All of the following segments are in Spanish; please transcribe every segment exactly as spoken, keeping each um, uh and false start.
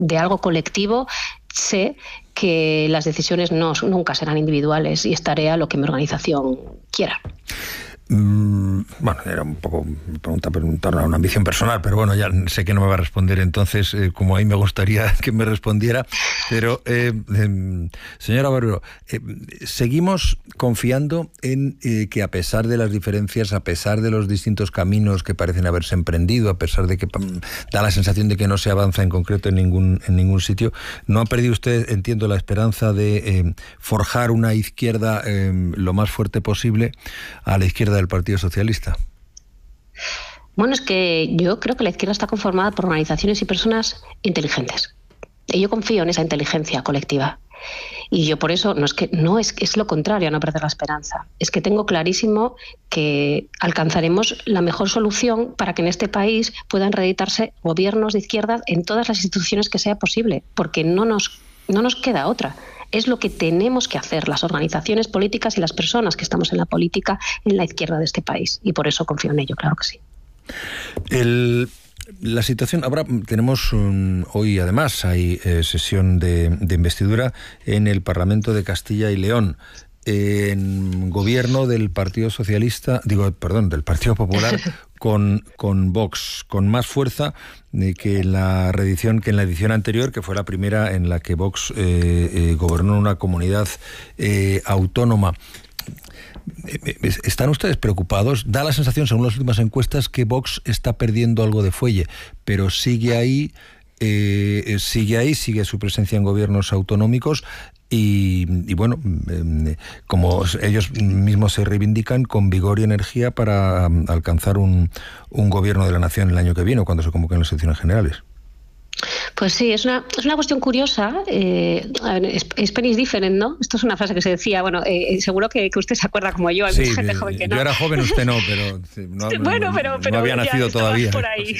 de algo colectivo, sé que las decisiones no, nunca serán individuales y estaré a lo que mi organización quiera. Mm, bueno, era un poco pregunta, preguntar una ambición personal, pero bueno, ya sé que no me va a responder, entonces, eh, como a mí me gustaría que me respondiera, pero eh, eh, señora Barbero, eh, seguimos confiando en eh, que a pesar de las diferencias, a pesar de los distintos caminos que parecen haberse emprendido, a pesar de que mm, da la sensación de que no se avanza en concreto en ningún, en ningún sitio, ¿no ha perdido usted, entiendo, la esperanza de eh, forjar una izquierda eh, lo más fuerte posible a la izquierda del Partido Socialista? Bueno, es que yo creo que la izquierda está conformada por organizaciones y personas inteligentes. Y yo confío en esa inteligencia colectiva. Y yo por eso, no es que no es, es lo contrario a no perder la esperanza. Es que tengo clarísimo que alcanzaremos la mejor solución para que en este país puedan reeditarse gobiernos de izquierda en todas las instituciones que sea posible, porque no nos, no nos queda otra. Es lo que tenemos que hacer las organizaciones políticas y las personas que estamos en la política en la izquierda de este país. Y por eso confío en ello, claro que sí. El, la situación, ahora tenemos um, hoy además hay eh, sesión de, de investidura en el Parlamento de Castilla y León. En gobierno del Partido Socialista, digo, perdón, del Partido Popular con, con Vox, con más fuerza eh, que en la reedición, que en la edición anterior, que fue la primera en la que Vox eh, eh, gobernó una comunidad eh, autónoma. ¿Están ustedes preocupados? Da la sensación, según las últimas encuestas, que Vox está perdiendo algo de fuelle, pero sigue ahí, eh, sigue ahí, sigue su presencia en gobiernos autonómicos. Y, y bueno, eh, como ellos mismos se reivindican, con vigor y energía para um, alcanzar un, un gobierno de la nación el año que viene, cuando se convoquen las elecciones generales. Pues sí, es una, es una cuestión curiosa. Eh, Spanish different, ¿no? Esto es una frase que se decía. Bueno, eh, seguro que, que usted se acuerda como yo, hay sí, mucha gente joven que no. Yo era joven, usted no, pero no, bueno, pero, pero no había nacido todavía. Por ahí.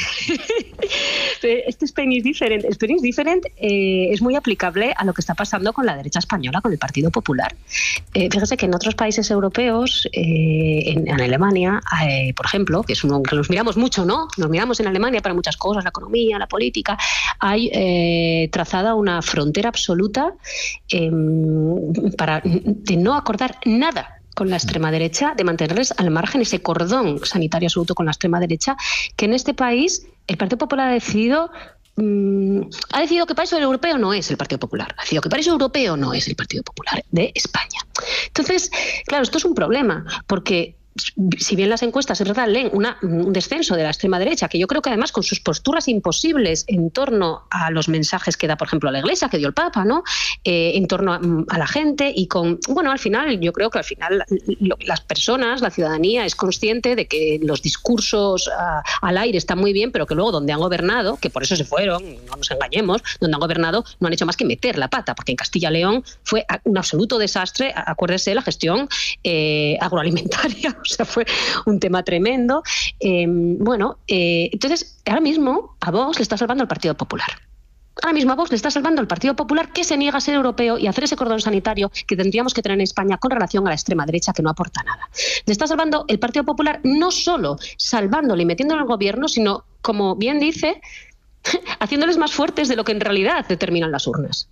Este Spanish different, Spanish different eh, es muy aplicable a lo que está pasando con la derecha española, con el Partido Popular. Eh, fíjese que en otros países europeos, eh, en, en Alemania, eh, por ejemplo, que es uno que nos miramos mucho, ¿no? Nos miramos en Alemania para muchas cosas, la economía, la política. Hay eh, trazada una frontera absoluta eh, para de no acordar nada con la extrema derecha, de mantenerles al margen, ese cordón sanitario absoluto con la extrema derecha, que en este país el Partido Popular ha decidido mmm, ha decidido que país europeo no es el Partido Popular, ha decidido que país europeo no es el Partido Popular de España. Entonces, claro, esto es un problema, porque si bien las encuestas es verdad leen una, un descenso de la extrema derecha, que yo creo que además con sus posturas imposibles en torno a los mensajes que da, por ejemplo, a la Iglesia, que dio el Papa, ¿no? Eh, en torno a, a la gente y con, bueno, al final, yo creo que al final lo, las personas, la ciudadanía es consciente de que los discursos a, al aire están muy bien, pero que luego donde han gobernado, que por eso se fueron, no nos engañemos, donde han gobernado no han hecho más que meter la pata, porque en Castilla y León fue un absoluto desastre, acuérdese, la gestión eh, agroalimentaria. O sea, fue un tema tremendo. Eh, bueno, eh, entonces, ahora mismo a Vox le está salvando el Partido Popular. Ahora mismo a Vox le está salvando el Partido Popular, que se niega a ser europeo y a hacer ese cordón sanitario que tendríamos que tener en España con relación a la extrema derecha, que no aporta nada. Le está salvando el Partido Popular, no solo salvándole y metiéndolo en el gobierno, sino, como bien dice, haciéndoles más fuertes de lo que en realidad determinan las urnas.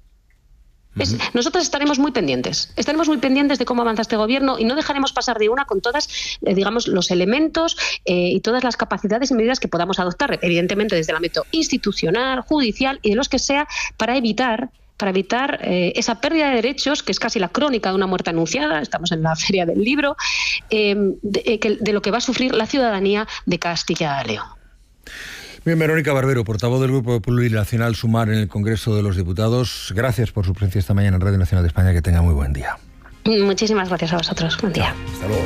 Es, nosotros estaremos muy pendientes, estaremos muy pendientes de cómo avanza este gobierno y no dejaremos pasar de una con todas, eh, digamos, los elementos eh, y todas las capacidades y medidas que podamos adoptar, evidentemente desde el ámbito institucional, judicial y de los que sea, para evitar para evitar eh, esa pérdida de derechos, que es casi la crónica de una muerte anunciada, estamos en la feria del libro, eh, de, de lo que va a sufrir la ciudadanía de Castilla y León. Bien, Verónica Barbero, portavoz del Grupo Plurinacional Sumar en el Congreso de los Diputados. Gracias por su presencia esta mañana en Radio Nacional de España. Que tenga muy buen día. Muchísimas gracias a vosotros. Buen día. Hasta luego.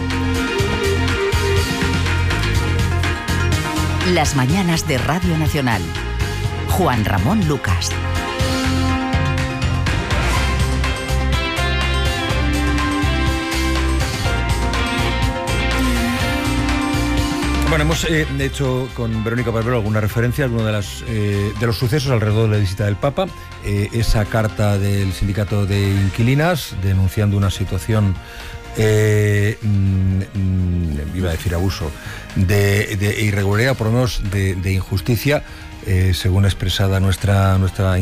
Las mañanas de Radio Nacional. Juan Ramón Lucas. Bueno, hemos eh, hecho con Verónica Barbero alguna referencia a alguno de, las, eh, de los sucesos alrededor de la visita del Papa, eh, esa carta del sindicato de inquilinas denunciando una situación, eh, mm, iba a decir abuso, de, de irregularidad, por lo menos de, de injusticia, eh, según expresada nuestra nuestra